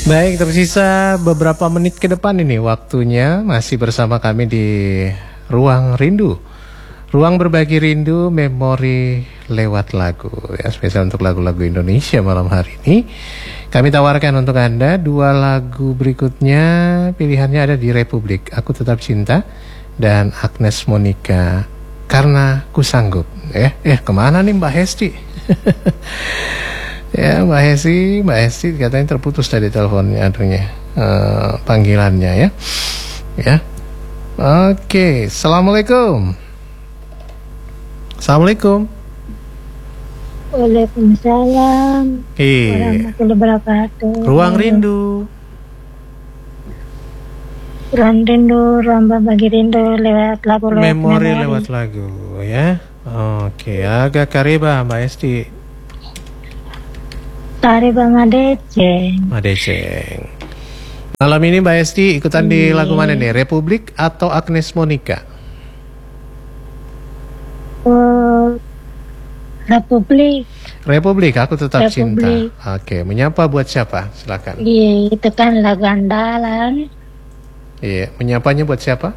Baik, tersisa beberapa menit ke depan ini waktunya masih bersama kami di Ruang Rindu. Ruang berbagi rindu, memori lewat lagu. Ya, spesial untuk lagu-lagu Indonesia malam hari ini. Kami tawarkan untuk Anda dua lagu berikutnya. Pilihannya ada di Republik, Aku Tetap Cinta, dan Agnes Monica, Karena Ku Sanggup. Kemana nih Mbak Hesti? Ya, Mbak Hesti katanya terputus tadi teleponnya, panggilannya ya. Ya. Oke, Assalamualaikum. Assalamualaikum. Waalaikumsalam warahmatullahi wabarakatuh. Ruang Rindu. Ruang Rindu, ruang berbagi rindu lewat lagu, memori lewat lagu ya. Oke, agak kariba Mbak Hesti. Tariba Madeceng. Malam ini Mbak Esti ikutan di lagu mana nih? Republik atau Agnes Monica? Republik, Aku Tetap Cinta. Oke, menyapa buat siapa? Silakan. Iya, itu kan lagu andalan. Iya, menyapanya buat siapa?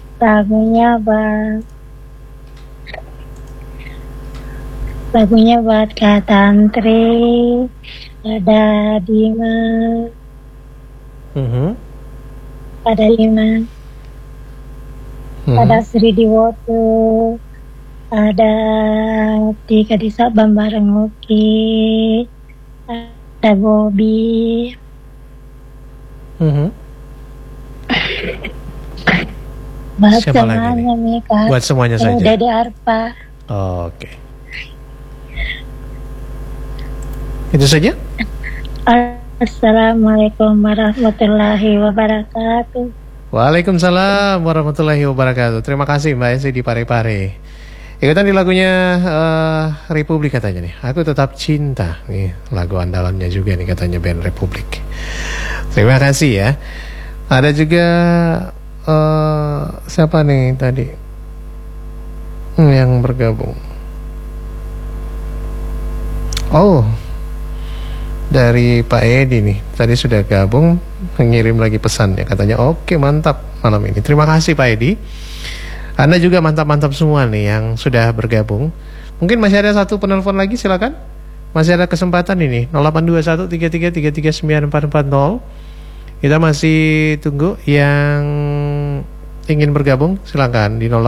Lagunya buat Kak Tantri, ada Dima, ada Lima, ada Sri Diwoto, ada Tika Disa Bambareng Uki, ada Bobby. Buat semuanya nih Kak. Buat semuanya saja. Dede Arpa. Oke. Itu saja. Assalamualaikum warahmatullahi wabarakatuh. Waalaikumsalam warahmatullahi wabarakatuh. Terima kasih Mbak Esi di Pare-Pare. Ikutan di lagunya Republik katanya nih. Aku Tetap Cinta. Nih lagu andalannya juga nih katanya band Republik. Terima kasih ya. Ada juga siapa nih tadi yang bergabung? Oh, dari Pak Edi nih, tadi sudah gabung, mengirim lagi pesan ya, katanya oke mantap malam ini. Terima kasih Pak Edi. Anda juga mantap-mantap semua nih yang sudah bergabung. Mungkin masih ada satu penelpon lagi, silakan. Masih ada kesempatan ini 082133339440. Kita masih tunggu yang ingin bergabung, silakan di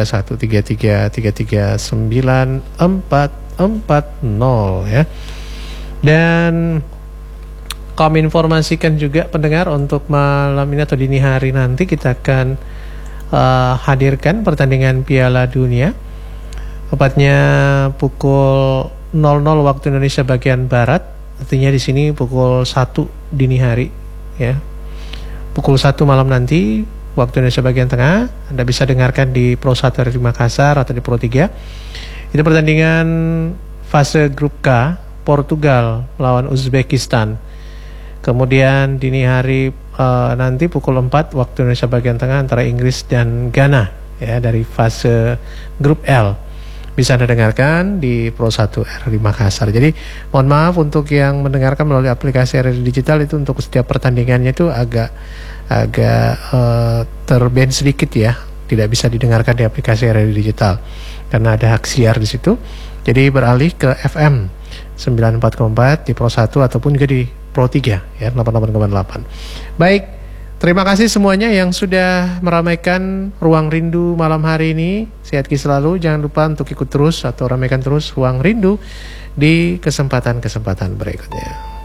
082133339440 ya. Dan kami informasikan juga pendengar untuk malam ini atau dini hari nanti kita akan hadirkan pertandingan Piala Dunia. Tepatnya pukul 00 waktu Indonesia bagian Barat. Artinya di sini pukul 1 dini hari ya. Pukul 1 malam nanti waktu Indonesia bagian tengah. Anda bisa dengarkan di Pro 1 di Makassar atau di Pro 3. Itu pertandingan fase grup K, Portugal melawan Uzbekistan. Kemudian dini hari nanti pukul 4 waktu Indonesia bagian tengah antara Inggris dan Ghana ya, dari fase grup L. Bisa Anda dengarkan di Pro 1R di Makassar. Jadi mohon maaf untuk yang mendengarkan melalui aplikasi RRI Digital itu untuk setiap pertandingannya itu agak terband sedikit ya. Tidak bisa didengarkan di aplikasi RRI Digital karena ada hak siar di situ. Jadi beralih ke FM 94,4 di Pro 1 ataupun juga di Pro 3 ya 88,8. Baik, terima kasih semuanya yang sudah meramaikan Ruang Rindu malam hari ini. Sehat selalu, jangan lupa untuk ikut terus atau ramaikan terus Ruang Rindu di kesempatan-kesempatan berikutnya.